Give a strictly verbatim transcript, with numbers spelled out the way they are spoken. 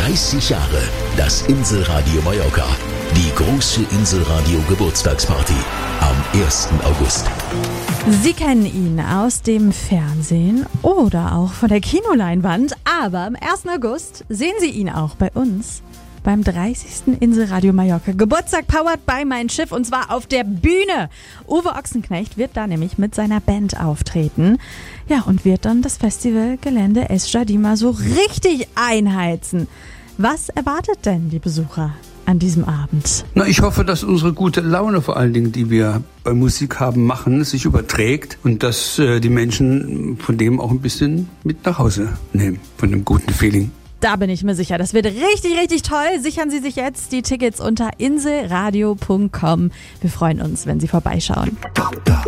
dreißig Jahre das Inselradio Mallorca. Die große Inselradio Geburtstagsparty am ersten August. Sie kennen ihn aus dem Fernsehen oder auch von der Kinoleinwand, aber am ersten August sehen Sie ihn auch bei uns beim dreißigsten Inselradio Mallorca Geburtstag, powered by Mein Schiff, und zwar auf der Bühne. Uwe Ochsenknecht wird da nämlich mit seiner Band auftreten. Ja, und wird dann das Festivalgelände Es Jardima so richtig einheizen. Was erwartet denn die Besucher an diesem Abend? Na, ich hoffe, dass unsere gute Laune vor allen Dingen, die wir bei Musik haben, machen, sich überträgt und dass äh, die Menschen von dem auch ein bisschen mit nach Hause nehmen, von dem guten Feeling. Da bin ich mir sicher, das wird richtig, richtig toll. Sichern Sie sich jetzt die Tickets unter inselradio punkt com. Wir freuen uns, wenn Sie vorbeischauen.